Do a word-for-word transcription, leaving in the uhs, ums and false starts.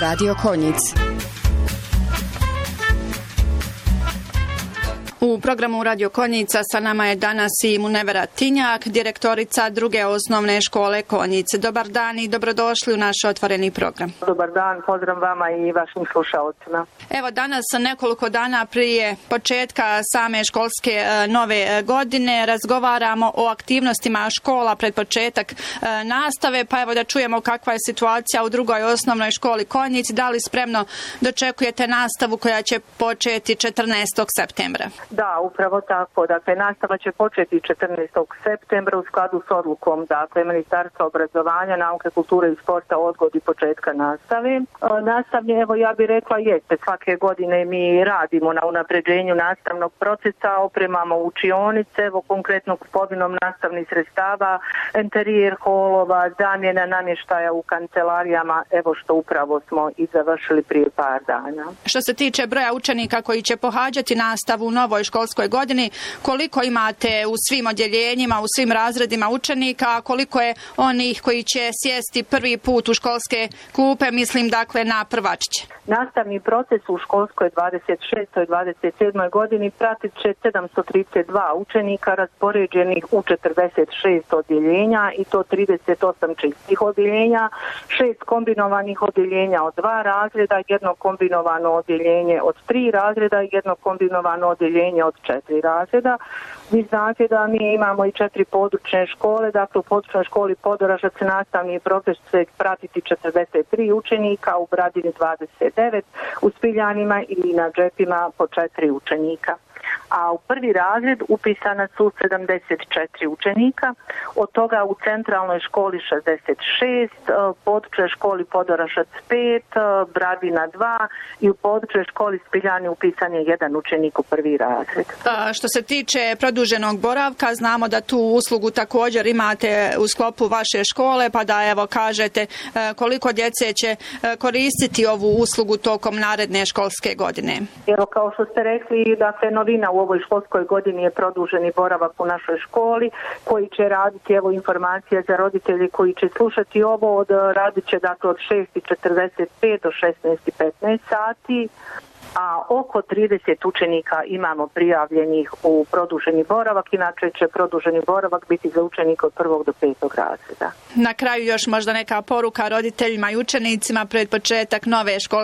Radio Konjic. U programu Radio Konjica sa nama je danas i Munevera Tinjak, direktorica druge osnovne škole Konjic. Dobar dan i dobrodošli u naš otvoreni program. Dobar dan, pozdrav vama i vašim slušalcima. Evo danas, nekoliko dana prije početka same školske nove godine, razgovaramo o aktivnostima škola pred početak nastave, pa evo da čujemo kakva je situacija u drugoj osnovnoj školi Konjic. Da li spremno dočekujete nastavu koja će početi četrnaestog septembra? Da, upravo tako. Dakle, nastava će početi četrnaestog septembra u skladu s odlukom, dakle, Ministarstva obrazovanja, nauke, kulture i sporta o odgodi početka nastave. E, nastavnje, evo ja bih rekla, jeste, svake godine mi radimo na unapređenju nastavnog procesa, opremamo učionice, evo konkretno kupovinom nastavnih sredstava, interijer holova, zamjena namještaja u kancelarijama, evo što upravo smo i završili prije par dana. Što se tiče broja učenika koji će pohađati nastavu u novoj školskoj godini, koliko imate u svim odjeljenjima, u svim razredima učenika, a koliko je onih koji će sjesti prvi put u školske klupe, mislim dakle na prvačiće? Nastavni proces u školskoj dvadeset šestoj dvadeset sedmoj godini pratit će sedamsto trideset dva učenika raspoređenih u četrdeset šest odjeljenja i to trideset osam čistih odjeljenja, šest kombinovanih odjeljenja od dva razreda, jedno kombinovano odjeljenje od tri razreda i jedno kombinovano odjeljenje od četiri razreda. Vi znate da mi imamo i četiri područne škole, dakle u područnoj školi Podoražac nastavni proces će pratiti četrdeset tri učenika, u Bradini dvadeset devet, u Spiljanima i na Džepima po četiri učenika. A u prvi razred upisana su sedamdeset četiri učenika, od toga u centralnoj školi šezdeset šest, područnoj školi Podoražac pet, Bradina dva i u područnoj školi Spiljani upisan je jedan učenik u prvi razred. A što se tiče produženog boravka, znamo da tu uslugu također imate u sklopu vaše škole, pa da evo kažete koliko djece će koristiti ovu uslugu tokom naredne školske godine. Evo kao što ste rekli, dakle novina u ovoj školskoj godini je produženi boravak u našoj školi koji će raditi, evo informacija za roditelji koji će slušati ovo, od, radit će dakle od šest i četrdeset pet do šesnaest i petnaest sati, a oko trideset učenika imamo prijavljenih u produženi boravak, inače će produženi boravak biti za učenike od prvog do petog razreda. Na kraju još možda neka poruka roditeljima i učenicima pred početak nove školske